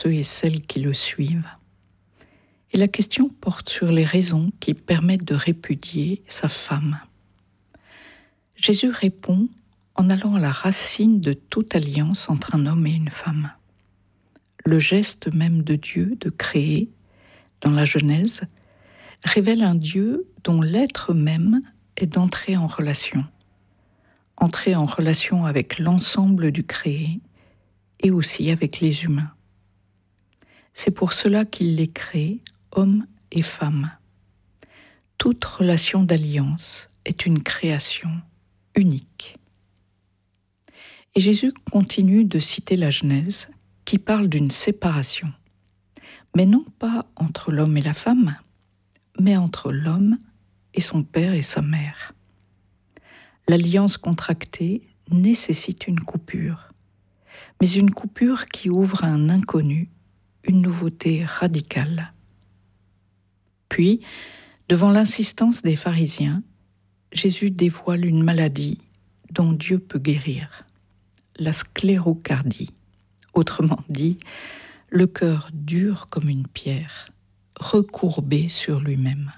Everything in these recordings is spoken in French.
ceux et celles qui le suivent. Et la question porte sur les raisons qui permettent de répudier sa femme. Jésus répond en allant à la racine de toute alliance entre un homme et une femme. Le geste même de Dieu de créer, dans la Genèse, révèle un Dieu dont l'être même est d'entrer en relation. Entrer en relation avec l'ensemble du créé et aussi avec les humains. C'est pour cela qu'il les crée, hommes et femmes. Toute relation d'alliance est une création unique. Et Jésus continue de citer la Genèse qui parle d'une séparation, mais non pas entre l'homme et la femme, mais entre l'homme et son père et sa mère. L'alliance contractée nécessite une coupure, mais une coupure qui ouvre à un inconnu, une nouveauté radicale. Puis, devant l'insistance des pharisiens, Jésus dévoile une maladie dont Dieu peut guérir, la sclérocardie, autrement dit, le cœur dur comme une pierre, recourbé sur lui-même.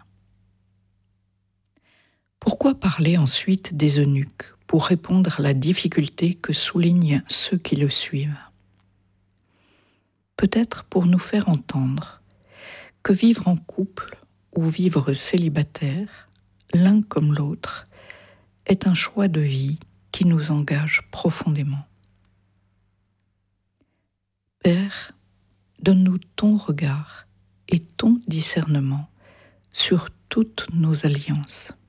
Pourquoi parler ensuite des eunuques pour répondre à la difficulté que soulignent ceux qui le suivent ? Peut-être pour nous faire entendre que vivre en couple ou vivre célibataire, l'un comme l'autre, est un choix de vie qui nous engage profondément. Père, donne-nous ton regard et ton discernement sur toutes nos alliances.